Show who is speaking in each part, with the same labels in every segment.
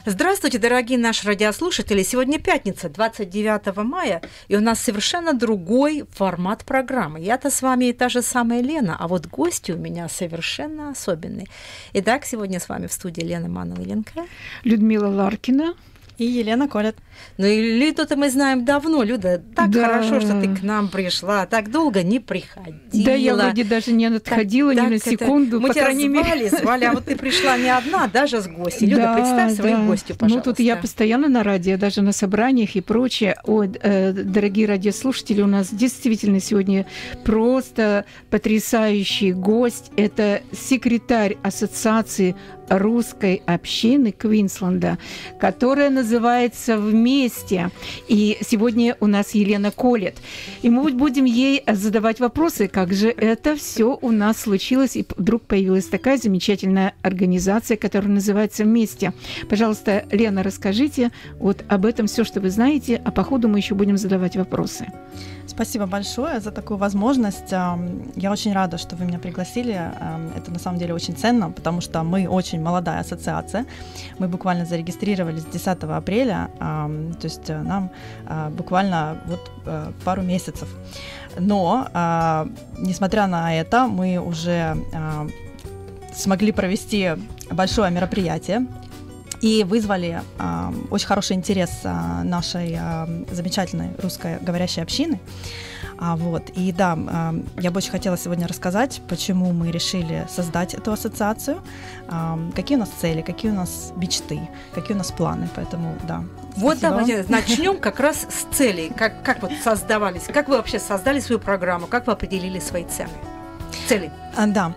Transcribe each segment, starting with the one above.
Speaker 1: Здравствуйте, дорогие наши радиослушатели. Сегодня пятница, 29 мая, и у нас совершенно другой формат программы. Я-то с вами та же самая Лена, а вот гости у меня совершенно особенные. Итак, сегодня с вами в студии Лена Мануиленко,
Speaker 2: Людмила Ларкина
Speaker 3: и Елена Колет.
Speaker 1: Ну и Люду-то мы знаем давно. Люда, так хорошо, что ты к нам пришла, так долго не приходила.
Speaker 2: Да, я вроде даже не отходила ни на секунду,
Speaker 1: мы
Speaker 2: по
Speaker 1: тебя
Speaker 2: крайней мере.
Speaker 1: звали, а вот ты пришла не одна, даже с гостью. Люда, представь своих гостей, пожалуйста.
Speaker 2: Ну, тут я постоянно на радио, даже на собраниях и прочее. Ой, дорогие радиослушатели, у нас действительно сегодня просто потрясающий гость. Это секретарь Ассоциации русской общины Квинсленда, которая называется «Вместе». И сегодня у нас Елена Колет. И мы будем ей задавать вопросы, как же это все у нас случилось, и вдруг появилась такая замечательная организация, которая называется «Вместе». Пожалуйста, Лена, расскажите вот об этом все, что вы знаете, а по ходу мы еще будем задавать вопросы.
Speaker 3: Спасибо большое за такую возможность. Я очень рада, что вы меня пригласили. Это на самом деле очень ценно, потому что мы очень молодая ассоциация. Мы буквально зарегистрировались 10 апреля, то есть нам буквально вот пару месяцев. Но, несмотря на это, мы уже смогли провести большое мероприятие и вызвали очень хороший интерес нашей замечательной русскоговорящей общины. И да, я бы очень хотела сегодня рассказать, почему мы решили создать эту ассоциацию, какие у нас цели, какие у нас мечты, какие у нас планы, поэтому да.
Speaker 1: Вот давайте начнем как раз с целей, как вот создавались, как вы вообще создали свою программу, как вы определили свои цели.
Speaker 3: Да.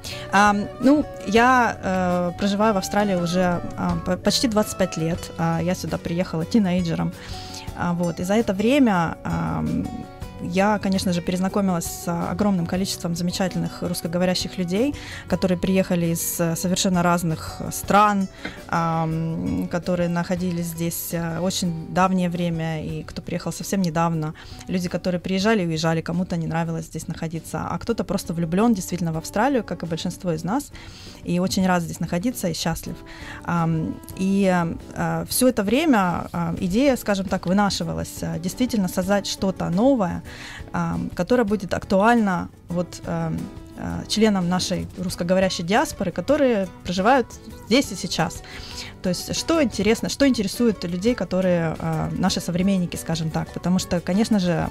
Speaker 3: Я проживаю в Австралии уже почти 25 лет. Я сюда приехала тинейджером. И за это время я, конечно же, перезнакомилась с огромным количеством замечательных русскоговорящих людей, которые приехали из совершенно разных стран, которые находились здесь очень давнее время, и кто приехал совсем недавно. Люди, которые приезжали и уезжали, кому-то не нравилось здесь находиться, а кто-то просто влюблен действительно в Австралию, как и большинство из нас, и очень рад здесь находиться и счастлив. И все это время идея, скажем так, вынашивалась, действительно создать что-то новое, которое будет актуально членам нашей русскоговорящей диаспоры, которые проживают здесь и сейчас. То есть что интересно, что интересует людей, которые наши современники, скажем так, потому что, конечно же,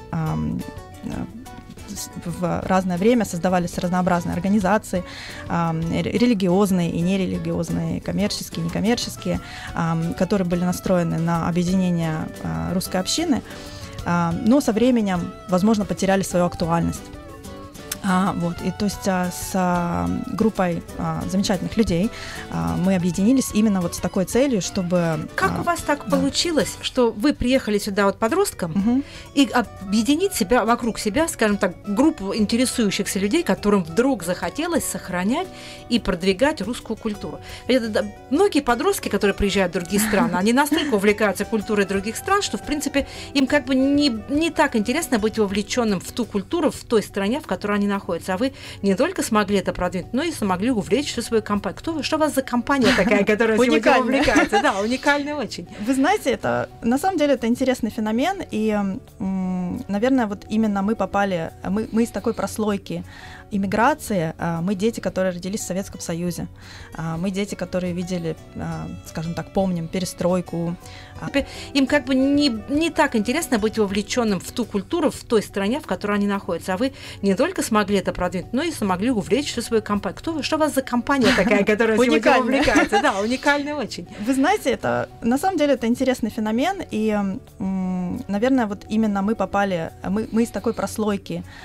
Speaker 3: в разное время создавались разнообразные организации, религиозные и нерелигиозные, коммерческие, некоммерческие, которые были настроены на объединение русской общины, но со временем, возможно, потеряли свою актуальность. И то есть с группой замечательных людей мы объединились именно вот с такой целью, чтобы...
Speaker 1: Как у вас так получилось, что вы приехали сюда подростком и объединить себя вокруг себя, скажем так, группу интересующихся людей, которым вдруг захотелось сохранять и продвигать русскую культуру? Многие подростки, которые приезжают в другие страны, они настолько увлекаются культурой других стран, что, в принципе, им как бы не так интересно быть вовлеченным в ту культуру в той стране, в которой они находятся. А вы не только смогли это продвинуть, но и смогли увлечь всю свою компанию. Что у вас за компания такая, которая сегодня увлекается? Да, уникальная очень.
Speaker 3: Вы знаете, на самом деле это интересный феномен, и, наверное, вот именно мы из такой прослойки иммиграции, мы дети, которые родились в Советском Союзе, мы дети, которые видели, скажем так, помним перестройку.
Speaker 1: Им как бы не так интересно быть вовлеченным в ту культуру в той стране, в которой они находятся. А вы не только смогли это продвинуть, но и смогли увлечь всю свою компанию. Что у вас за компания такая, которая сегодня увлекается? Да, уникальная очень.
Speaker 3: Вы знаете, на самом деле это интересный феномен, и, наверное, вот именно мы из такой прослойки